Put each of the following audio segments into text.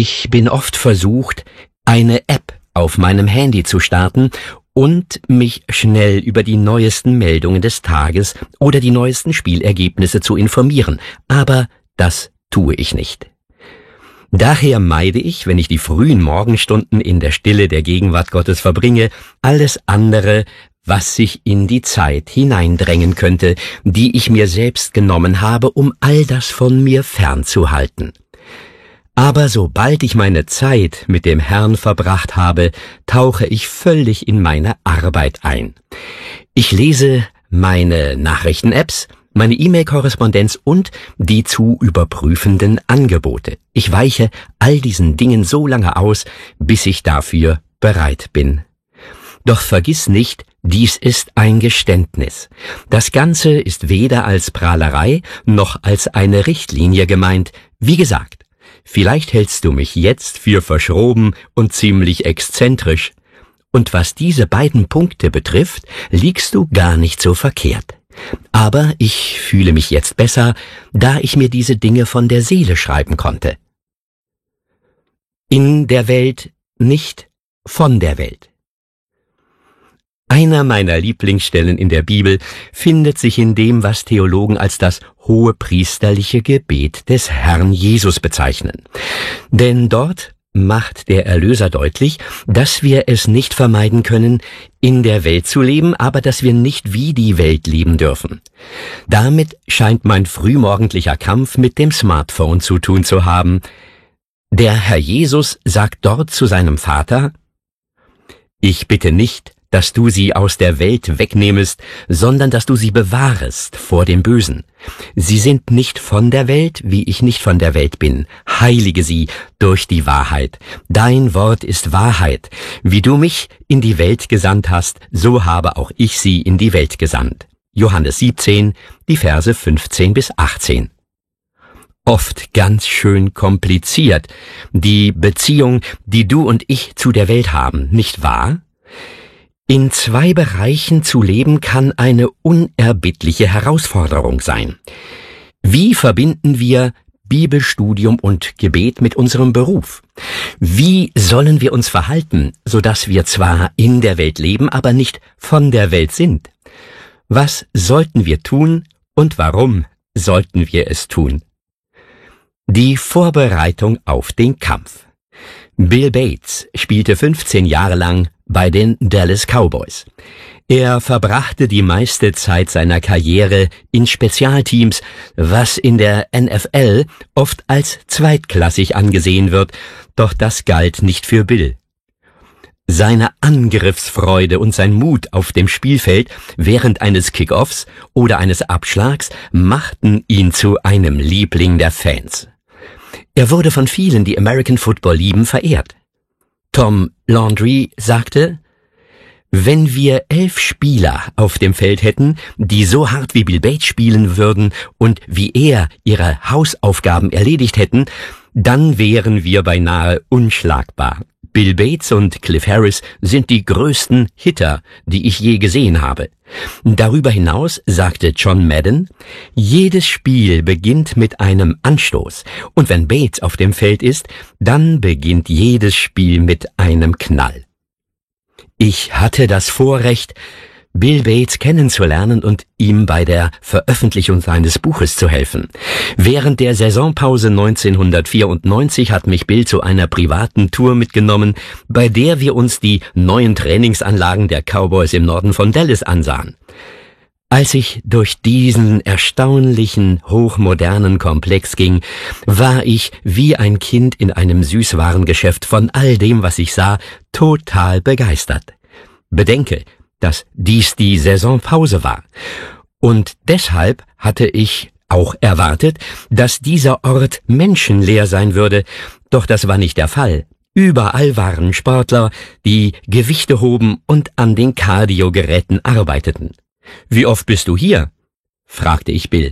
Ich bin oft versucht, eine App auf meinem Handy zu starten und mich schnell über die neuesten Meldungen des Tages oder die neuesten Spielergebnisse zu informieren. Aber das tue ich nicht. Daher meide ich, wenn ich die frühen Morgenstunden in der Stille der Gegenwart Gottes verbringe, alles andere, was sich in die Zeit hineindrängen könnte, die ich mir selbst genommen habe, um all das von mir fernzuhalten. Aber sobald ich meine Zeit mit dem Herrn verbracht habe, tauche ich völlig in meine Arbeit ein. Ich lese meine Nachrichten-Apps, meine E-Mail-Korrespondenz und die zu überprüfenden Angebote. Ich weiche all diesen Dingen so lange aus, bis ich dafür bereit bin. Doch vergiss nicht, dies ist ein Geständnis. Das Ganze ist weder als Prahlerei noch als eine Richtlinie gemeint. Wie gesagt, vielleicht hältst du mich jetzt für verschroben und ziemlich exzentrisch. Und was diese beiden Punkte betrifft, liegst du gar nicht so verkehrt. Aber ich fühle mich jetzt besser, da ich mir diese Dinge von der Seele schreiben konnte. In der Welt, nicht von der Welt. Einer meiner Lieblingsstellen in der Bibel findet sich in dem, was Theologen als das hohepriesterliche Gebet des Herrn Jesus bezeichnen. Denn dort macht der Erlöser deutlich, dass wir es nicht vermeiden können, in der Welt zu leben, aber dass wir nicht wie die Welt leben dürfen. Damit scheint mein frühmorgendlicher Kampf mit dem Smartphone zu tun zu haben. Der Herr Jesus sagt dort zu seinem Vater: Ich bitte nicht, dass du sie aus der Welt wegnehmest, sondern dass du sie bewahrest vor dem Bösen. Sie sind nicht von der Welt, wie ich nicht von der Welt bin. Heilige sie durch die Wahrheit. Dein Wort ist Wahrheit. Wie du mich in die Welt gesandt hast, so habe auch ich sie in die Welt gesandt. Johannes 17, die Verse 15 bis 18. Oft ganz schön kompliziert, die Beziehung, die du und ich zu der Welt haben, nicht wahr? In zwei Bereichen zu leben kann eine unerbittliche Herausforderung sein. Wie verbinden wir Bibelstudium und Gebet mit unserem Beruf? Wie sollen wir uns verhalten, sodass wir zwar in der Welt leben, aber nicht von der Welt sind? Was sollten wir tun und warum sollten wir es tun? Die Vorbereitung auf den Kampf. Bill Bates spielte 15 Jahre lang bei den Dallas Cowboys. Er verbrachte die meiste Zeit seiner Karriere in Spezialteams, was in der NFL oft als zweitklassig angesehen wird, doch das galt nicht für Bill. Seine Angriffsfreude und sein Mut auf dem Spielfeld während eines Kickoffs oder eines Abschlags machten ihn zu einem Liebling der Fans. Er wurde von vielen, die American Football lieben, verehrt. Tom Landry sagte: Wenn wir 11 Spieler auf dem Feld hätten, die so hart wie Bill Bates spielen würden und wie er ihre Hausaufgaben erledigt hätten, dann wären wir beinahe unschlagbar. Bill Bates und Cliff Harris sind die größten Hitter, die ich je gesehen habe. Darüber hinaus sagte John Madden: Jedes Spiel beginnt mit einem Anstoß, und wenn Bates auf dem Feld ist, dann beginnt jedes Spiel mit einem Knall. Ich hatte das Vorrecht, Bill Bates kennenzulernen und ihm bei der Veröffentlichung seines Buches zu helfen. Während der Saisonpause 1994 hat mich Bill zu einer privaten Tour mitgenommen, bei der wir uns die neuen Trainingsanlagen der Cowboys im Norden von Dallas ansahen. Als ich durch diesen erstaunlichen, hochmodernen Komplex ging, war ich wie ein Kind in einem Süßwarengeschäft von all dem, was ich sah, total begeistert. Bedenke, dass dies die Saisonpause war. Und deshalb hatte ich auch erwartet, dass dieser Ort menschenleer sein würde, doch das war nicht der Fall. Überall waren Sportler, die Gewichte hoben und an den Kardiogeräten arbeiteten. »Wie oft bist du hier?« fragte ich Bill.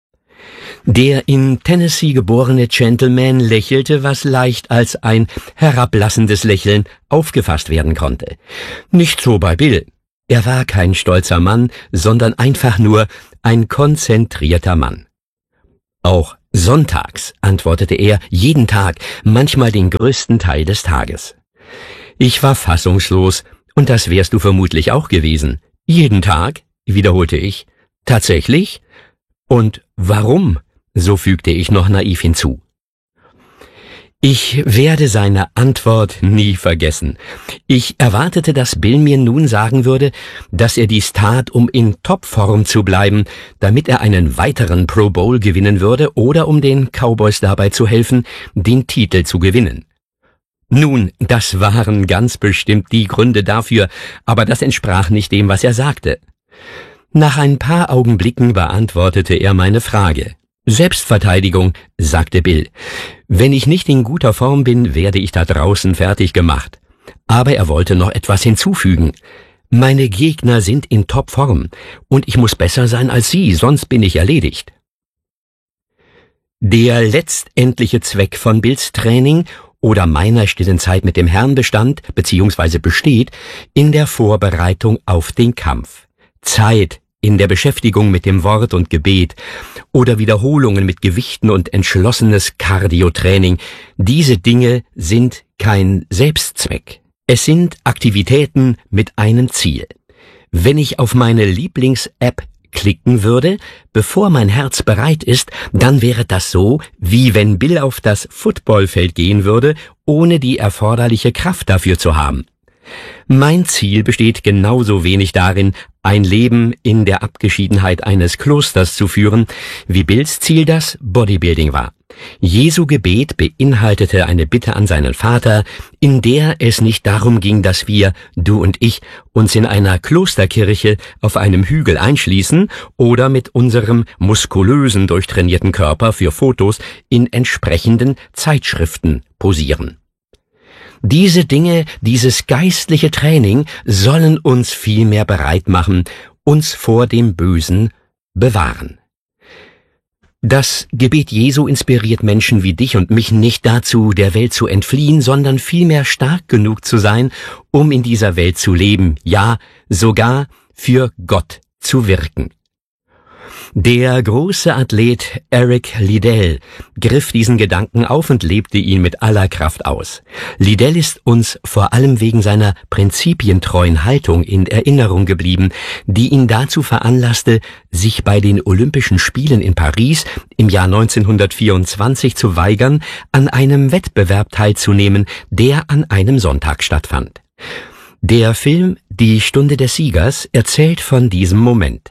Der in Tennessee geborene Gentleman lächelte, was leicht als ein herablassendes Lächeln aufgefasst werden konnte. Nicht so bei Bill. Er war kein stolzer Mann, sondern einfach nur ein konzentrierter Mann. Auch Sonntags, antwortete er, jeden Tag, manchmal den größten Teil des Tages. Ich war fassungslos, und das wärst du vermutlich auch gewesen. Jeden Tag, wiederholte ich. Tatsächlich? Und warum? So fügte ich noch naiv hinzu. Ich werde seine Antwort nie vergessen. Ich erwartete, dass Bill mir nun sagen würde, dass er dies tat, um in Topform zu bleiben, damit er einen weiteren Pro Bowl gewinnen würde oder um den Cowboys dabei zu helfen, den Titel zu gewinnen. Nun, das waren ganz bestimmt die Gründe dafür, aber das entsprach nicht dem, was er sagte. Nach ein paar Augenblicken beantwortete er meine Frage. Selbstverteidigung, sagte Bill. Wenn ich nicht in guter Form bin, werde ich da draußen fertig gemacht. Aber er wollte noch etwas hinzufügen. Meine Gegner sind in Topform und ich muss besser sein als sie, sonst bin ich erledigt. Der letztendliche Zweck von Bills Training oder meiner stillen Zeit mit dem Herrn bestand bzw. besteht in der Vorbereitung auf den Kampf. Zeit in der Beschäftigung mit dem Wort und Gebet oder Wiederholungen mit Gewichten und entschlossenes Cardio-Training. Diese Dinge sind kein Selbstzweck. Es sind Aktivitäten mit einem Ziel. Wenn ich auf meine Lieblings-App klicken würde, bevor mein Herz bereit ist, dann wäre das so, wie wenn Bill auf das Footballfeld gehen würde, ohne die erforderliche Kraft dafür zu haben. Mein Ziel besteht genauso wenig darin, ein Leben in der Abgeschiedenheit eines Klosters zu führen, wie Bills Ziel das Bodybuilding war. Jesu Gebet beinhaltete eine Bitte an seinen Vater, in der es nicht darum ging, dass wir, du und ich, uns in einer Klosterkirche auf einem Hügel einschließen oder mit unserem muskulösen, durchtrainierten Körper für Fotos in entsprechenden Zeitschriften posieren. Diese Dinge, dieses geistliche Training sollen uns vielmehr bereit machen, uns vor dem Bösen bewahren. Das Gebet Jesu inspiriert Menschen wie dich und mich nicht dazu, der Welt zu entfliehen, sondern vielmehr stark genug zu sein, um in dieser Welt zu leben, ja, sogar für Gott zu wirken. Der große Athlet Eric Liddell griff diesen Gedanken auf und lebte ihn mit aller Kraft aus. Liddell ist uns vor allem wegen seiner prinzipientreuen Haltung in Erinnerung geblieben, die ihn dazu veranlasste, sich bei den Olympischen Spielen in Paris im Jahr 1924 zu weigern, an einem Wettbewerb teilzunehmen, der an einem Sonntag stattfand. Der Film Die Stunde des Siegers erzählt von diesem Moment.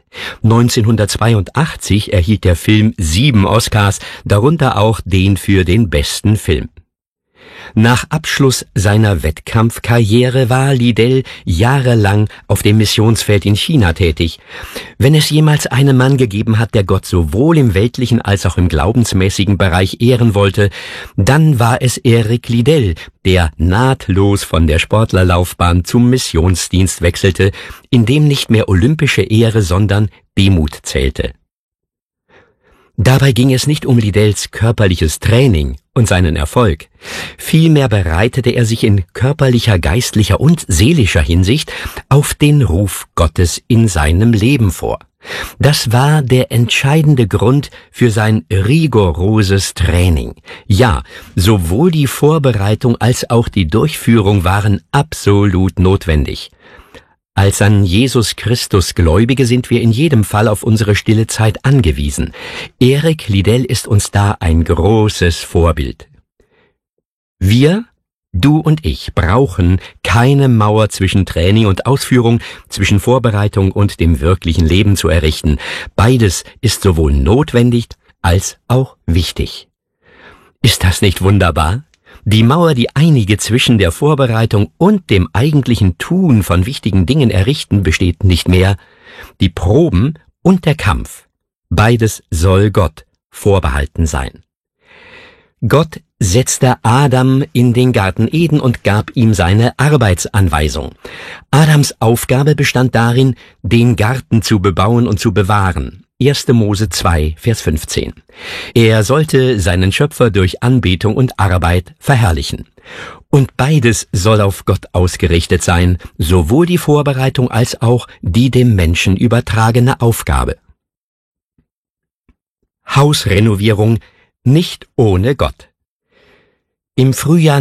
1982 erhielt der Film 7 Oscars, darunter auch den für den besten Film. Nach Abschluss seiner Wettkampfkarriere war Liddell jahrelang auf dem Missionsfeld in China tätig. Wenn es jemals einen Mann gegeben hat, der Gott sowohl im weltlichen als auch im glaubensmäßigen Bereich ehren wollte, dann war es Eric Liddell, der nahtlos von der Sportlerlaufbahn zum Missionsdienst wechselte, in dem nicht mehr olympische Ehre, sondern Demut zählte. Dabei ging es nicht um Liddells körperliches Training und seinen Erfolg. Vielmehr bereitete er sich in körperlicher, geistlicher und seelischer Hinsicht auf den Ruf Gottes in seinem Leben vor. Das war der entscheidende Grund für sein rigoroses Training. Ja, sowohl die Vorbereitung als auch die Durchführung waren absolut notwendig. Als an Jesus Christus Gläubige sind wir in jedem Fall auf unsere stille Zeit angewiesen. Eric Liddell ist uns da ein großes Vorbild. Wir, du und ich, brauchen keine Mauer zwischen Training und Ausführung, zwischen Vorbereitung und dem wirklichen Leben zu errichten. Beides ist sowohl notwendig als auch wichtig. Ist das nicht wunderbar? Die Mauer, die einige zwischen der Vorbereitung und dem eigentlichen Tun von wichtigen Dingen errichten, besteht nicht mehr. Die Proben und der Kampf, beides soll Gott vorbehalten sein. Gott setzte Adam in den Garten Eden und gab ihm seine Arbeitsanweisung. Adams Aufgabe bestand darin, den Garten zu bebauen und zu bewahren. 1. Mose 2, Vers 15. Er sollte seinen Schöpfer durch Anbetung und Arbeit verherrlichen. Und beides soll auf Gott ausgerichtet sein, sowohl die Vorbereitung als auch die dem Menschen übertragene Aufgabe. Hausrenovierung nicht ohne Gott. Im Frühjahr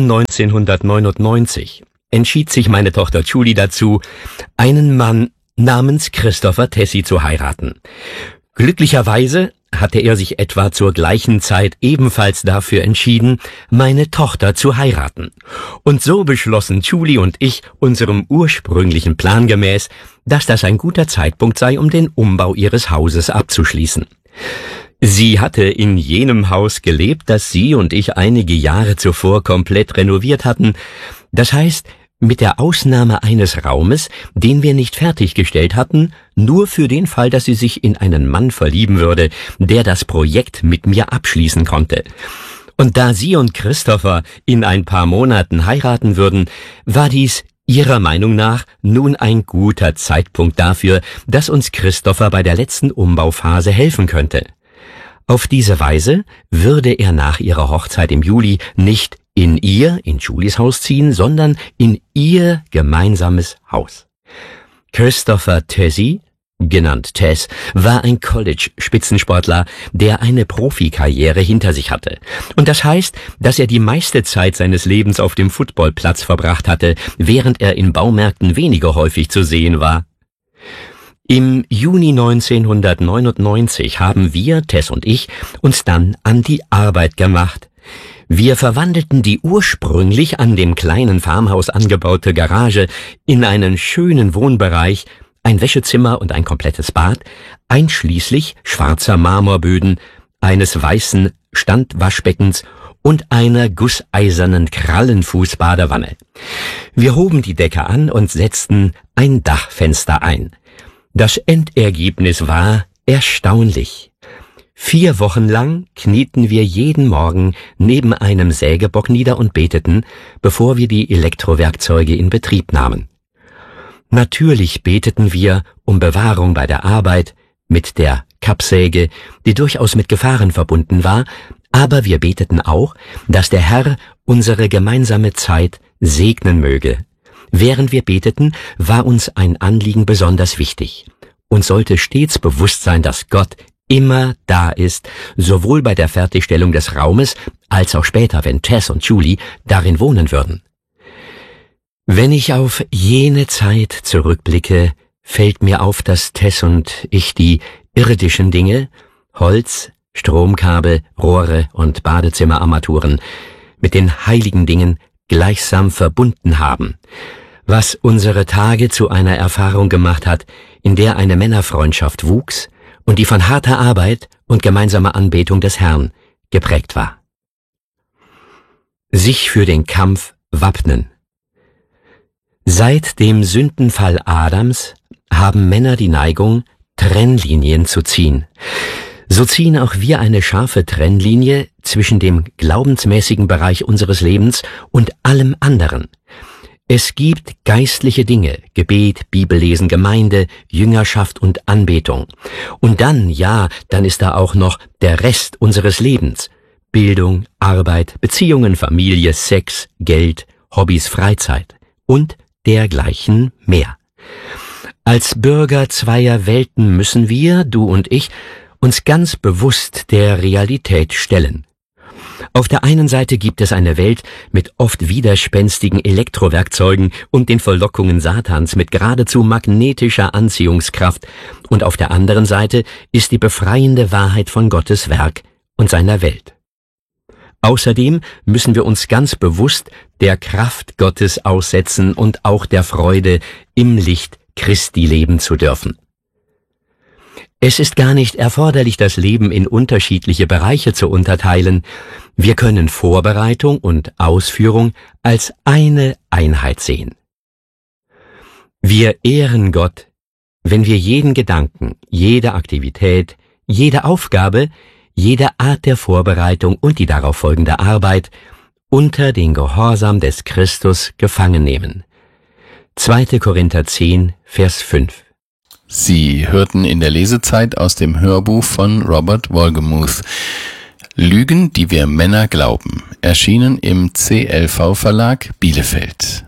1999 entschied sich meine Tochter Julie dazu, einen Mann namens Christopher Tessie zu heiraten. Glücklicherweise hatte er sich etwa zur gleichen Zeit ebenfalls dafür entschieden, meine Tochter zu heiraten. Und so beschlossen Julie und ich unserem ursprünglichen Plan gemäß, dass das ein guter Zeitpunkt sei, um den Umbau ihres Hauses abzuschließen. Sie hatte in jenem Haus gelebt, das sie und ich einige Jahre zuvor komplett renoviert hatten. Das heißt, mit der Ausnahme eines Raumes, den wir nicht fertiggestellt hatten, nur für den Fall, dass sie sich in einen Mann verlieben würde, der das Projekt mit mir abschließen konnte. Und da sie und Christopher in ein paar Monaten heiraten würden, war dies ihrer Meinung nach nun ein guter Zeitpunkt dafür, dass uns Christopher bei der letzten Umbauphase helfen könnte. Auf diese Weise würde er nach ihrer Hochzeit im Juli nicht in Julies Haus ziehen, sondern in ihr gemeinsames Haus. Christopher Tessie, genannt Tess, war ein College-Spitzensportler, der eine Profikarriere hinter sich hatte. Und das heißt, dass er die meiste Zeit seines Lebens auf dem Footballplatz verbracht hatte, während er in Baumärkten weniger häufig zu sehen war. Im Juni 1999 haben wir, Tess und ich, uns dann an die Arbeit gemacht. Wir verwandelten die ursprünglich an dem kleinen Farmhaus angebaute Garage in einen schönen Wohnbereich, ein Wäschezimmer und ein komplettes Bad, einschließlich schwarzer Marmorböden, eines weißen Standwaschbeckens und einer gusseisernen Krallenfußbadewanne. Wir hoben die Decke an und setzten ein Dachfenster ein. Das Endergebnis war erstaunlich. 4 Wochen lang knieten wir jeden Morgen neben einem Sägebock nieder und beteten, bevor wir die Elektrowerkzeuge in Betrieb nahmen. Natürlich beteten wir um Bewahrung bei der Arbeit mit der Kappsäge, die durchaus mit Gefahren verbunden war, aber wir beteten auch, dass der Herr unsere gemeinsame Zeit segnen möge. Während wir beteten, war uns ein Anliegen besonders wichtig. Uns sollte stets bewusst sein, dass Gott immer da ist, sowohl bei der Fertigstellung des Raumes, als auch später, wenn Tess und Julie darin wohnen würden. Wenn ich auf jene Zeit zurückblicke, fällt mir auf, dass Tess und ich die irdischen Dinge, Holz, Stromkabel, Rohre und Badezimmerarmaturen, mit den heiligen Dingen gleichsam verbunden haben, was unsere Tage zu einer Erfahrung gemacht hat, in der eine Männerfreundschaft wuchs und die von harter Arbeit und gemeinsamer Anbetung des Herrn geprägt war. Sich für den Kampf wappnen. Seit dem Sündenfall Adams haben Männer die Neigung, Trennlinien zu ziehen. So ziehen auch wir eine scharfe Trennlinie zwischen dem glaubensmäßigen Bereich unseres Lebens und allem anderen. Es gibt geistliche Dinge, Gebet, Bibellesen, Gemeinde, Jüngerschaft und Anbetung. Und dann ist da auch noch der Rest unseres Lebens. Bildung, Arbeit, Beziehungen, Familie, Sex, Geld, Hobbys, Freizeit und dergleichen mehr. Als Bürger zweier Welten müssen wir, du und ich, uns ganz bewusst der Realität stellen. Auf der einen Seite gibt es eine Welt mit oft widerspenstigen Elektrowerkzeugen und den Verlockungen Satans mit geradezu magnetischer Anziehungskraft, und auf der anderen Seite ist die befreiende Wahrheit von Gottes Werk und seiner Welt. Außerdem müssen wir uns ganz bewusst der Kraft Gottes aussetzen und auch der Freude, im Licht Christi leben zu dürfen. Es ist gar nicht erforderlich, das Leben in unterschiedliche Bereiche zu unterteilen. Wir können Vorbereitung und Ausführung als eine Einheit sehen. Wir ehren Gott, wenn wir jeden Gedanken, jede Aktivität, jede Aufgabe, jede Art der Vorbereitung und die darauf folgende Arbeit unter den Gehorsam des Christus gefangen nehmen. 2. Korinther 10, Vers 5. Sie hörten in der Lesezeit aus dem Hörbuch von Robert Wolgemuth Lügen, die wir Männer glauben, erschienen im CLV Verlag Bielefeld.